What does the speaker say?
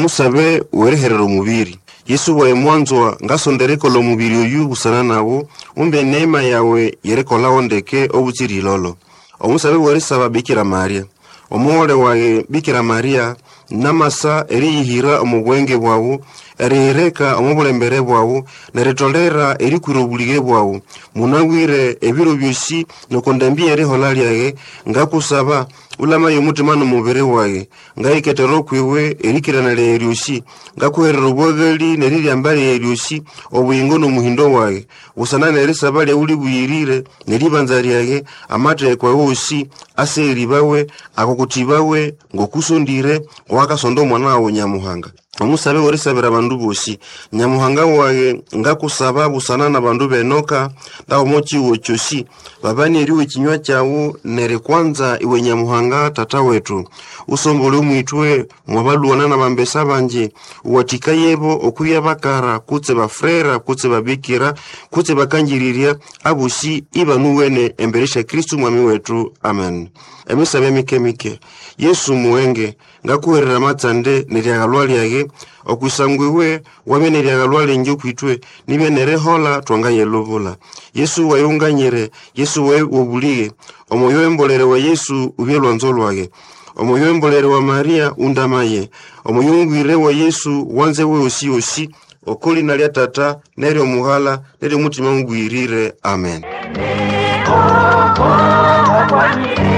omusabe wereherero mubiri. Yesu wa mwanzo ngasondereko lo mubiri oyu busana nawo umbe neema yawe yerekola ondeke obutiri lolo. Omusabe weresaba Bikira Maria. Omuhole wa Bikira Maria namasa erihira omubwenge bwawo erereka omubulembere bwawo neretolera erikurobulige bwawo munawire ebiro byosi nokondambia erehola lyage ngakusaba ulama yomutima nomubere waye ngaiketero kwiwe erikirana leryosi ngakuherero bwogeli neriryambale eryosi obuyingo nomuhindo waye usana neresaba lya uli buyirire neribanza lyage amate kwa wosi aseribawe akokutibawe ngokusondire wakasondo mwana wawo Nyamuhanga. Omusabe weresabira bandu bosi Nyamuhanga waye ngakusaba busana na bandu benoka ndawo mochi wochosi babani eriwe kinywa cyawo nere kwanza iwe Nyamuhanga tata wetu usombole umwitwe mwabaluwana na bambesa banje uwatika yebo okuya bakara kutse bafrera kutse babikira kutse bakanjiriria abusi ibanuwene emberesha Kristu mwami wetu amen. Emisabe mike Yesu muwenge ngakuherera matsande neryagalwali yage okusangwiwe wamene neryagalwali nje kwitwe nibe nerehola twanganye lobola. Yesu wayunganyere Yesu wobulige omoyo embolere wa Yesu ubyelwanzo lwage omoyo embolere wa Maria undamaye omoyo ngwire wa Yesu wanze we osi okoli nalya tata neryo muhala neryo mutima ngwirire amen.